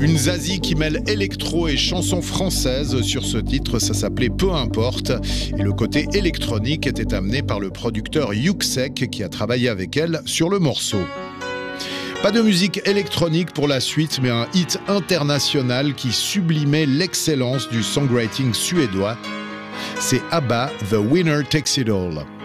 Une Zazie qui mêle électro et chansons françaises. Sur ce titre, ça s'appelait Peu importe. Et le côté électronique était amené par le producteur Yuxek qui a travaillé avec elle sur le morceau. Pas de musique électronique pour la suite, mais un hit international qui sublimait l'excellence du songwriting suédois. C'est ABBA, The Winner Takes It All.